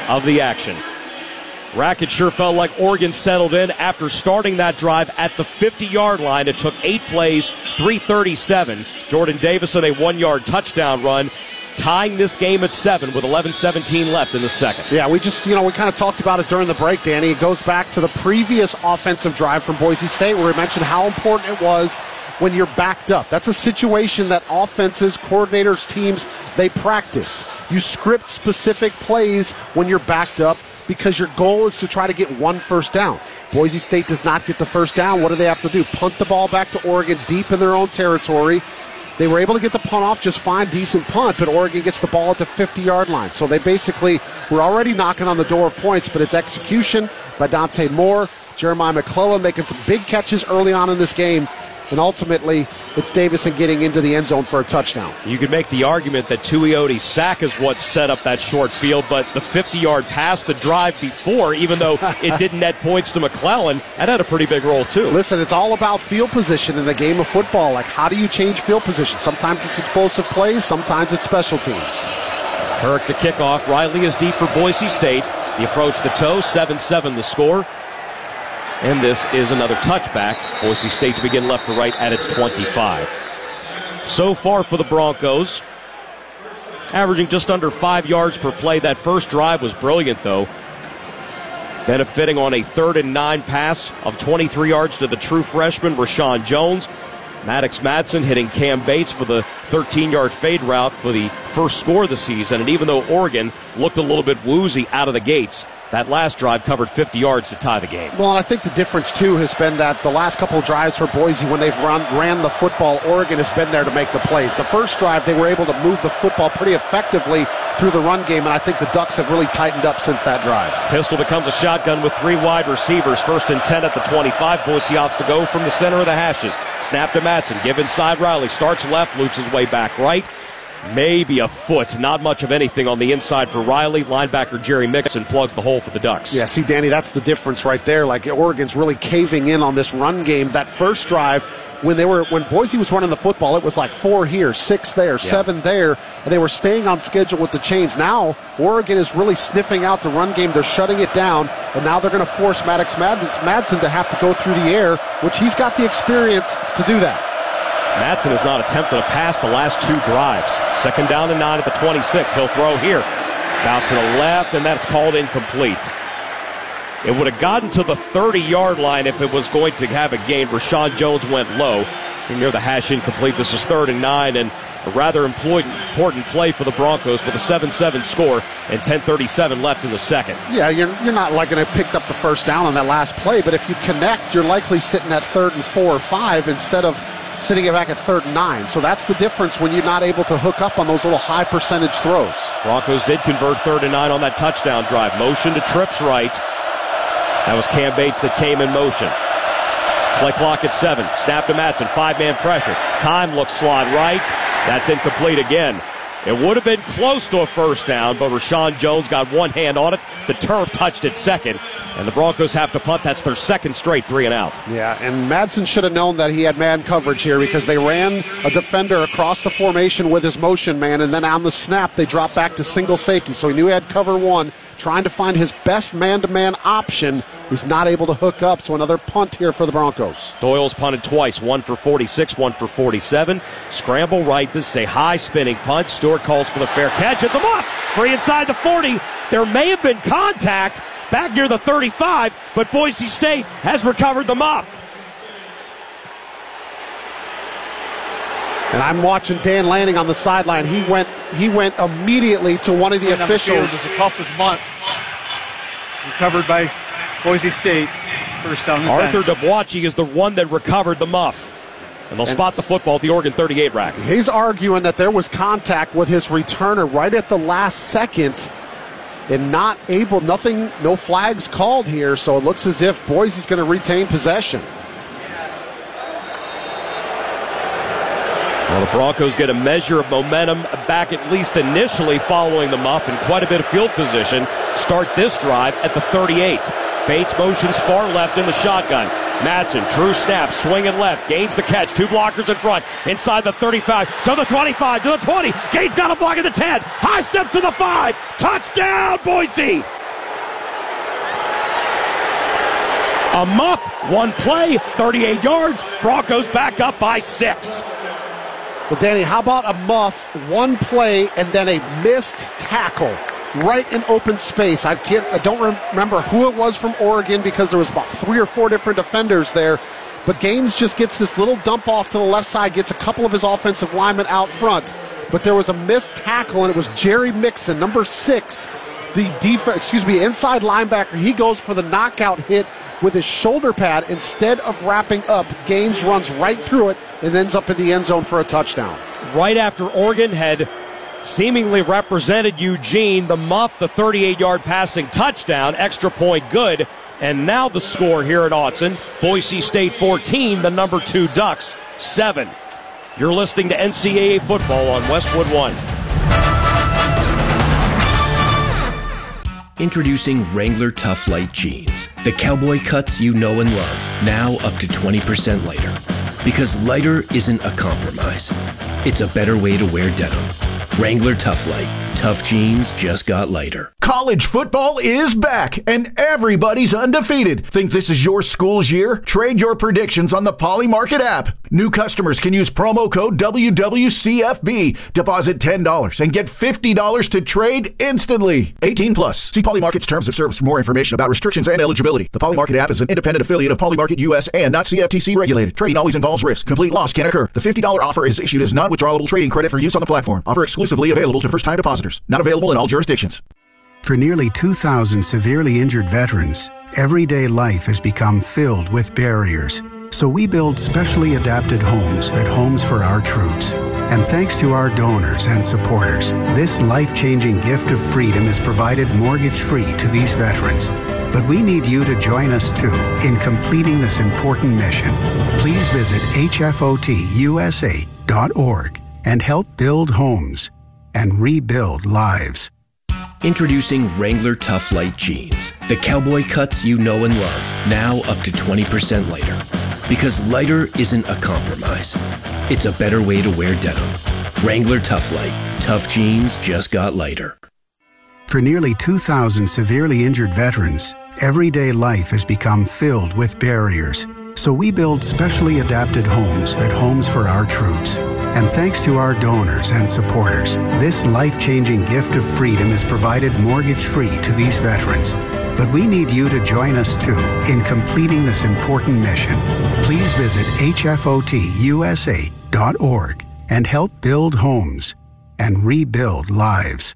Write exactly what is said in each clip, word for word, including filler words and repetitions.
of the action. Rack, it sure felt like Oregon settled in after starting that drive at the fifty-yard line. It took eight plays, three thirty-seven. Jordan Davison, a one-yard touchdown run, tying this game at seven with eleven seventeen left in the second. Yeah, we just, you know, we kind of talked about it during the break, Danny. It goes back to the previous offensive drive from Boise State where we mentioned how important it was when you're backed up. That's a situation that offenses, coordinators, teams, they practice. You script specific plays when you're backed up because your goal is to try to get one first down. Boise State does not get the first down. What do they have to do? Punt the ball back to Oregon deep in their own territory. They were able to get the punt off just fine, decent punt, but Oregon gets the ball at the fifty-yard line. So they basically were already knocking on the door of points, but it's execution by Dante Moore, Jeremiah McClellan making some big catches early on in this game, and ultimately it's Davison getting into the end zone for a touchdown. You could make the argument that Tuiotti's sack is what set up that short field, but the fifty-yard pass, the drive before, even though it didn't net points to McClellan, that had a pretty big role too. Listen, it's all about field position in the game of football. Like, how do you change field position? Sometimes it's explosive plays, sometimes it's special teams. Herrick to kick off. Riley is deep for Boise State. The approach the toe, seven seven the score. And this is another touchback. Boise State to begin left to right at its twenty-five. So far for the Broncos, averaging just under five yards per play. That first drive was brilliant, though. Benefiting on a third and nine pass of twenty-three yards to the true freshman, Rashawn Jones. Maddox Madsen hitting Cam Bates for the thirteen-yard fade route for the first score of the season. And even though Oregon looked a little bit woozy out of the gates, that last drive covered fifty yards to tie the game. Well, and I think the difference, too, has been that the last couple of drives for Boise, when they've run, ran the football, Oregon has been there to make the plays. The first drive, they were able to move the football pretty effectively through the run game, and I think the Ducks have really tightened up since that drive. Pistol becomes a shotgun with three wide receivers. First and ten at the twenty-five. Boise opts to go from the center of the hashes. Snap to Madsen. Give inside Riley. Starts left, loops his way back right. Maybe a foot, not much of anything on the inside for Riley. Linebacker Jerry Mixon plugs the hole for the Ducks. Yeah, see, Danny, that's the difference right there. Like, Oregon's really caving in on this run game. That first drive, when they were when Boise was running the football, it was like four here, six there, yeah. seven there, and they were staying on schedule with the chains. Now, Oregon is really sniffing out the run game. They're shutting it down, and now they're going to force Maddox Madsen to have to go through the air, which he's got the experience to do that. Madsen has not attempted a pass the last two drives. Second down and nine at the twenty-six. He'll throw here. Out to the left, and that's called incomplete. It would have gotten to the thirty-yard line if it was going to have a gain. Rashawn Jones went low. Near the hash, incomplete. This is third and nine, and a rather important play for the Broncos with a seven seven score and ten thirty-seven left in the second. Yeah, you're, you're not like going to pick up the first down on that last play, but if you connect, you're likely sitting at third and four or five instead of sitting it back at third and nine. So that's the difference when you're not able to hook up on those little high percentage throws. Broncos did convert third and nine on that touchdown drive. Motion to trips right. That was Cam Bates that came in motion. Play clock at seven. Snap to Madsen. Five-man pressure. Time looks slot right. That's incomplete again. It would have been close to a first down, but Rashawn Jones got one hand on it. The turf touched it second, and the Broncos have to punt. That's their second straight three and out. Yeah, and Madsen should have known that he had man coverage here because they ran a defender across the formation with his motion man, and then on the snap they dropped back to single safety. So he knew he had cover one, trying to find his best man-to-man option. He's not able to hook up, so another punt here for the Broncos. Doyle's punted twice, one for forty-six, one for forty-seven. Scramble right. This is a high spinning punt. Stewart calls for the fair catch. It's a muff. Free inside the forty. There may have been contact back near the thirty-five, but Boise State has recovered the muff. And I'm watching Dan Lanning on the sideline. He went he went immediately to one of the officials. It's the toughest month. Recovered by Boise State. First down. Arthur DeBuacci is the one that recovered the muff. And they'll and spot the football at the Oregon thirty-eight rack. He's arguing that there was contact with his returner right at the last second and not able, nothing, no flags called here, so it looks as if Boise's going to retain possession. Well, the Broncos get a measure of momentum back, at least initially, following them up, and quite a bit of field position. Start this drive at the thirty-eight. Bates motions far left in the shotgun. Madsen, true snap, swinging left, gains the catch, two blockers in front, inside the thirty-five, to the twenty-five, to the twenty, Gaines got a block at the ten, high step to the five, touchdown Boise! A muff, one play, thirty-eight yards. Broncos back up by six. Well, Danny, how about a muff, one play, and then a missed tackle right in open space? I can't, I don't remember who it was from Oregon because there was about three or four different defenders there. But Gaines just gets this little dump off to the left side, gets a couple of his offensive linemen out front. But there was a missed tackle, and it was Jerry Mixon, number six, the def- excuse me, inside linebacker. He goes for the knockout hit with his shoulder pad. Instead of wrapping up, Gaines runs right through it and ends up in the end zone for a touchdown. Right after Oregon had seemingly represented Eugene, the muff, the thirty-eight-yard passing touchdown, extra point good. And now the score here at Autzen, Boise State fourteen, the number two Ducks seven. You're listening to N C double A football on Westwood One. Introducing Wrangler Tough Light Jeans, the cowboy cuts you know and love, now up to twenty percent lighter. Because lighter isn't a compromise. It's a better way to wear denim. Wrangler Tough Light. Tough jeans just got lighter. College football is back, and everybody's undefeated. Think this is your school's year? Trade your predictions on the Polymarket app. New customers can use promo code W W C F B, deposit ten dollars, and get fifty dollars to trade instantly. eighteen plus. See Polymarket's terms of service for more information about restrictions and eligibility. The Polymarket app is an independent affiliate of Polymarket U S and not C F T C regulated. Trading always involves risk. Complete loss can occur. The fifty dollars offer is issued as non-withdrawable trading credit for use on the platform. Offer exclusively available to first-time depositors. Not available in all jurisdictions. For nearly two thousand severely injured veterans, everyday life has become filled with barriers. So we build specially adapted homes at Homes for Our Troops. And thanks to our donors and supporters, this life-changing gift of freedom is provided mortgage-free to these veterans. But we need you to join us too in completing this important mission. Please visit H F O T U S A dot org and help build homes and rebuild lives. Introducing Wrangler Tough Light Jeans, the cowboy cuts you know and love, now up to twenty percent lighter. Because lighter isn't a compromise. It's a better way to wear denim. Wrangler Tough Light. Tough jeans just got lighter. For nearly two thousand severely injured veterans, everyday life has become filled with barriers. So we build specially adapted homes at Homes for Our Troops. And thanks to our donors and supporters, this life-changing gift of freedom is provided mortgage-free to these veterans. But we need you to join us too in completing this important mission. Please visit H F O T U S A dot org and help build homes and rebuild lives.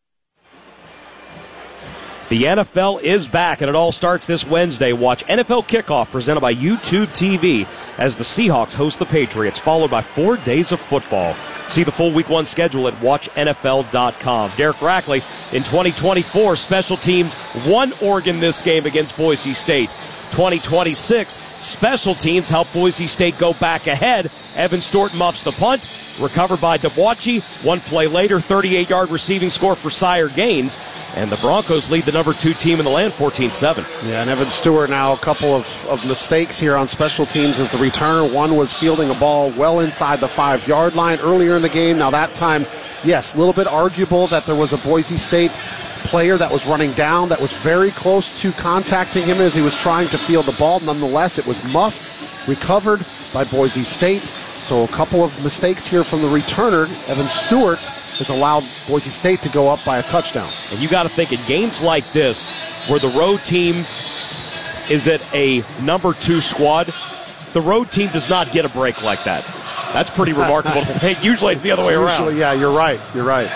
The N F L is back, and it all starts this Wednesday. Watch N F L Kickoff presented by YouTube T V as the Seahawks host the Patriots, followed by four days of football. See the full Week one schedule at watch N F L dot com. Derek Rackley, in twenty twenty-four, special teams won Oregon this game against Boise State. twenty twenty-six, special teams help Boise State go back ahead. Evan Stewart muffs the punt, recovered by DeBuacci. One play later, thirty-eight-yard receiving score for Sire Gaines. And the Broncos lead the number two team in the land, fourteen seven. Yeah, and Evan Stewart now a couple of, of mistakes here on special teams as the returner. One was fielding a ball well inside the five-yard line earlier in the game. Now that time, yes, a little bit arguable that there was a Boise State player that was running down that was very close to contacting him as he was trying to field the ball. Nonetheless, it was muffed, recovered by Boise State. So a couple of mistakes here from the returner. Evan Stewart has allowed Boise State to go up by a touchdown. And you got to think in games like this where the road team is at a number two squad, the road team does not get a break like that. That's pretty remarkable to think. Usually it's the other way around. Usually, yeah, you're right. You're right.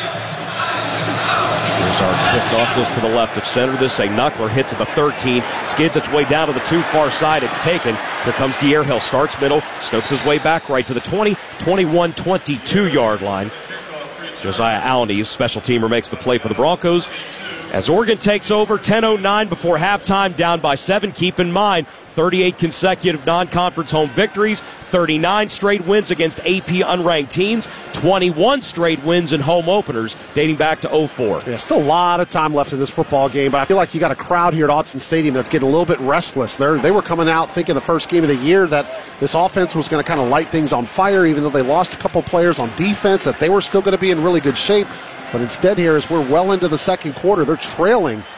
Here's our kickoff just to the left of center. This a knuckler hits at the thirteen, skids its way down to the too far side. It's taken. Here comes D'Airhill, starts middle, snooks his way back right to the twenty, twenty-one, twenty-two-yard line. Josiah Alaniz, special teamer, makes the play for the Broncos. As Oregon takes over, ten oh nine before halftime, down by seven. Keep in mind, thirty-eight consecutive non-conference home victories, thirty-nine straight wins against A P unranked teams, twenty-one straight wins in home openers dating back to oh four. Yeah, still a lot of time left in this football game, but I feel like you got a crowd here at Autzen Stadium that's getting a little bit restless. They're, they were coming out thinking the first game of the year that this offense was going to kind of light things on fire, even though they lost a couple players on defense, that they were still going to be in really good shape. But instead here, as we're well into the second quarter, they're trailing